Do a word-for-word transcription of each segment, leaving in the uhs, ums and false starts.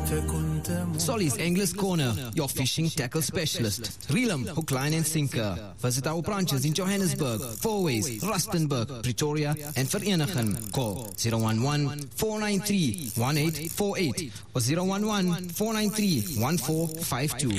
Solly's Anglers Corner, your fishing tackle specialist. Reel 'em, hook, line and sinker. Visit our branches in Johannesburg, Fourways, Rustenburg, Pretoria and Vereeniging. Call zero one one, four nine three, one eight four eight or zero one one, four nine three, one four five two.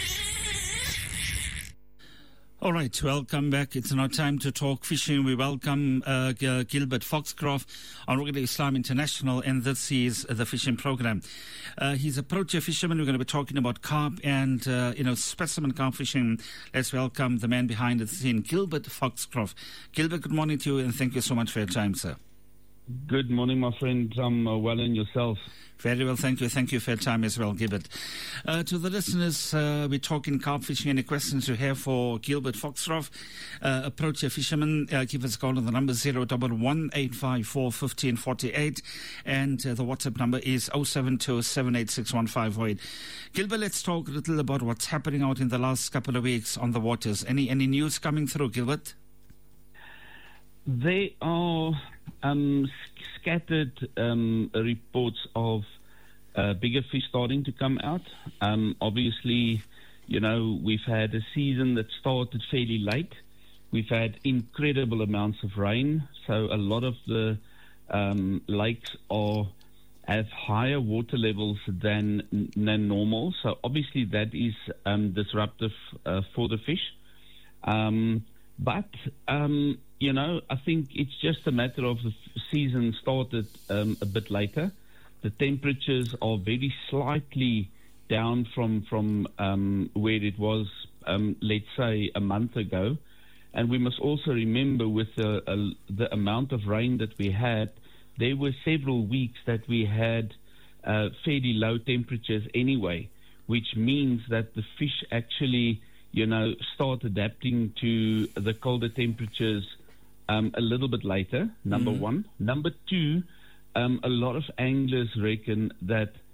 All right, welcome back. It's now time to talk fishing. We welcome uh, G- Gilbert Foxcroft on Rugged Islam International, and this is the fishing program. Uh, he's a pro-chair fisherman. We're going to be talking about carp and, uh, you know, specimen carp fishing. Let's welcome the man behind the scene, Gilbert Foxcroft. Gilbert, good morning to you, and thank you so much for your time, sir. Good morning, my friend. I'm uh, well, and yourself? Very well, thank you. Thank you for your time as well, Gilbert. Uh, to the listeners, uh, we're talking carp fishing. Any questions you have for Gilbert Foxcroft, uh, approach a fisherman, uh, give us a call on the number zero one one, eight five four, one five four eight, and uh, the WhatsApp number is zero seven two, seven eight six, one five zero eight. Gilbert, let's talk a little about what's happening out in the last couple of weeks on the waters. Any, any news coming through, Gilbert? There are um, scattered um, reports of uh, bigger fish starting to come out. Um, obviously, you know, we've had a season that started fairly late. We've had incredible amounts of rain, so a lot of the um, lakes are have higher water levels than than normal. So obviously that is um, disruptive uh, for the fish. Um, but um, you know, I think it's just a matter of the season started um, a bit later. The temperatures are very slightly down from from um, where it was, um, let's say, a month ago. And we must also remember, with the, uh, the amount of rain that we had, there were several weeks that we had uh, fairly low temperatures anyway, which means that the fish actually, you know, start adapting to the colder temperatures Um, a little bit later, number mm. one. Number two, um, a lot of anglers reckon that